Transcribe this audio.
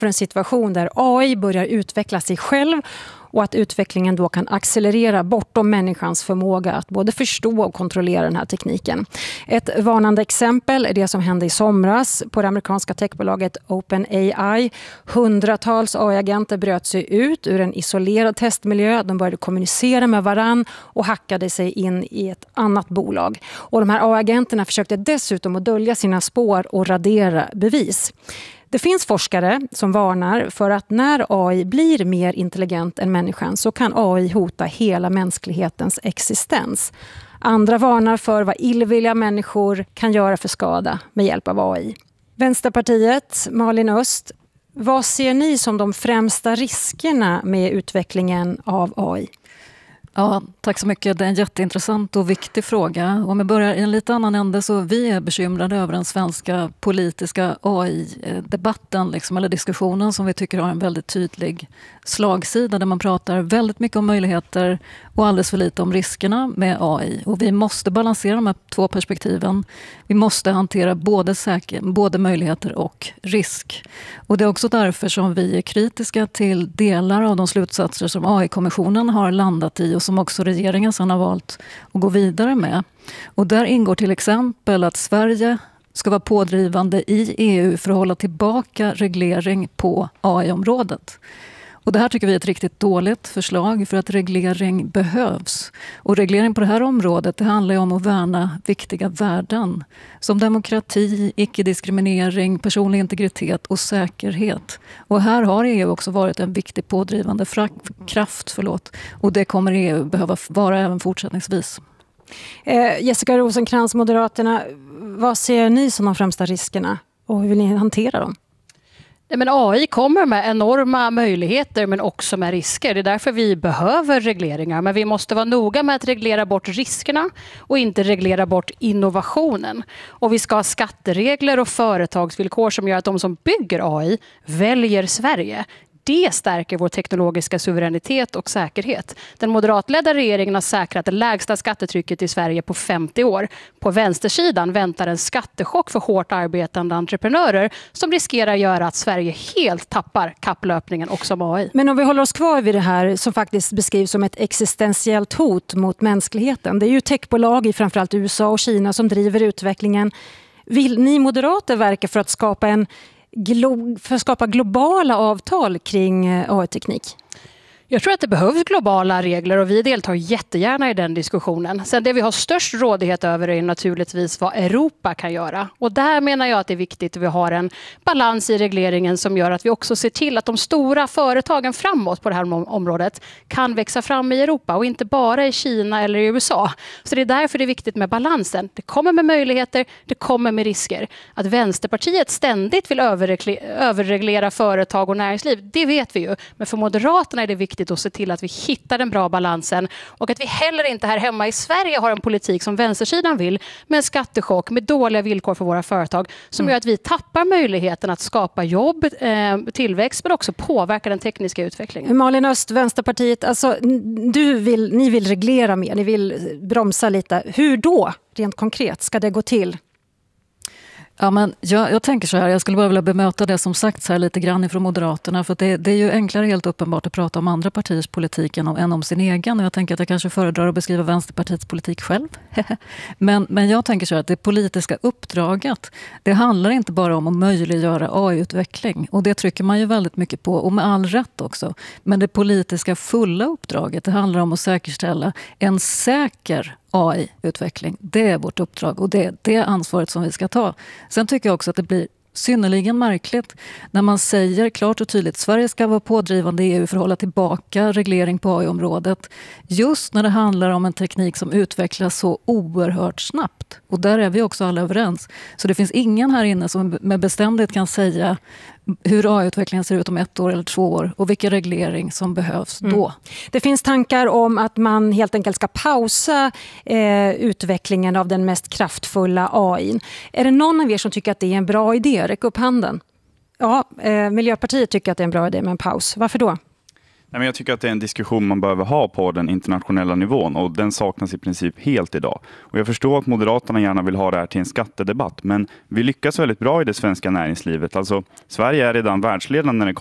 för en situation där AI börjar utveckla sig själv och att utvecklingen då kan accelerera bortom människans förmåga att både förstå och kontrollera den här tekniken. Ett varnande exempel är det som hände i somras på det amerikanska techbolaget OpenAI. Hundratals AI-agenter bröt sig ut ur en isolerad testmiljö. De började kommunicera med varann och hackade sig in i ett annat bolag. Och de här AI-agenterna försökte dessutom att dölja sina spår och radera bevis. Det finns forskare som varnar för att när AI blir mer intelligent än människan så kan AI hota hela mänsklighetens existens. Andra varnar för vad illvilliga människor kan göra för skada med hjälp av AI. Vänsterpartiet, Malin Öst, vad ser ni som de främsta riskerna med utvecklingen av AI? Ja, tack så mycket. Det är en jätteintressant och viktig fråga. Om jag börjar i en lite annan ände så vi är bekymrade över den svenska politiska AI-debatten eller diskussionen som vi tycker har en väldigt tydlig slagsida där man pratar väldigt mycket om möjligheter och alldeles för lite om riskerna med AI. Och vi måste balansera de här två perspektiven. Vi måste hantera både möjligheter och risk. Och det är också därför som vi är kritiska till delar av de slutsatser som AI-kommissionen har landat i och som också regeringen sedan har valt att gå vidare med. Och där ingår till exempel att Sverige ska vara pådrivande i EU för att hålla tillbaka reglering på AI-området. Och det här tycker vi är ett riktigt dåligt förslag för att reglering behövs. Och reglering på det här området det handlar ju om att värna viktiga värden som demokrati, icke-diskriminering, personlig integritet och säkerhet. Och här har EU också varit en viktig pådrivande kraft. Och det kommer EU behöva vara även fortsättningsvis. Jessica Rosencrantz, Moderaterna, vad ser ni som de främsta riskerna och hur vill ni hantera dem? Men AI kommer med enorma möjligheter men också med risker. Det är därför vi behöver regleringar. Men vi måste vara noga med att reglera bort riskerna och inte reglera bort innovationen. Och vi ska ha skatteregler och företagsvillkor som gör att de som bygger AI väljer Sverige. Det stärker vår teknologiska suveränitet och säkerhet. Den moderatledda regeringen har säkrat det lägsta skattetrycket i Sverige på 50 år. På vänstersidan väntar en skattechock för hårt arbetande entreprenörer som riskerar att göra att Sverige helt tappar kapplöpningen också med AI. Men om vi håller oss kvar vid det här som faktiskt beskrivs som ett existentiellt hot mot mänskligheten. Det är ju techbolag i framförallt USA och Kina som driver utvecklingen. Vill ni moderater verka för att skapa globala avtal kring AI-teknik? Jag tror att det behövs globala regler och vi deltar jättegärna i den diskussionen. Sen det vi har störst rådighet över är naturligtvis vad Europa kan göra. Och där menar jag att det är viktigt att vi har en balans i regleringen som gör att vi också ser till att de stora företagen framåt på det här området kan växa fram i Europa och inte bara i Kina eller i USA. Så det är därför det är viktigt med balansen. Det kommer med möjligheter, det kommer med risker. Att Vänsterpartiet ständigt vill överreglera företag och näringsliv, det vet vi ju. Men för Moderaterna är det viktigt att se till att vi hittar den bra balansen och att vi heller inte här hemma i Sverige har en politik som vänstersidan vill med en skattechock med dåliga villkor för våra företag som gör att vi tappar möjligheten att skapa jobb, tillväxt men också påverka den tekniska utvecklingen. Malin Öst, Vänsterpartiet, alltså, ni vill reglera mer, ni vill bromsa lite. Hur då, rent konkret, ska det gå till? Ja, men jag tänker så här, jag skulle bara vilja bemöta det som sagts här lite grann ifrån Moderaterna. För det är ju enklare helt uppenbart att prata om andra partiers politik än om sin egen. Och jag tänker att jag kanske föredrar att beskriva Vänsterpartiets politik själv. men jag tänker så här att det politiska uppdraget, det handlar inte bara om att möjliggöra AI-utveckling. Och det trycker man ju väldigt mycket på, och med all rätt också. Men det politiska fulla uppdraget, det handlar om att säkerställa en säker AI-utveckling. Det är vårt uppdrag och det är det ansvaret som vi ska ta. Sen tycker jag också att det blir synnerligen märkligt när man säger klart och tydligt att Sverige ska vara pådrivande i EU för att hålla tillbaka reglering på AI-området. Just när det handlar om en teknik som utvecklas så oerhört snabbt. Och där är vi också alla överens. Så det finns ingen här inne som med bestämdhet kan säga hur AI-utvecklingen ser ut om 1 år eller 2 år och vilken reglering som behövs då. Det finns tankar om att man helt enkelt ska pausa utvecklingen av den mest kraftfulla AI. Är det någon av er som tycker att det är en bra idé? Räck upp handen. Ja, Miljöpartiet tycker att det är en bra idé med en paus. Varför då? Nej, men jag tycker att det är en diskussion man behöver ha på den internationella nivån och den saknas i princip helt idag. Och jag förstår att Moderaterna gärna vill ha det här till en skattedebatt, men vi lyckas väldigt bra i det svenska näringslivet. Alltså, Sverige är redan världsledande när det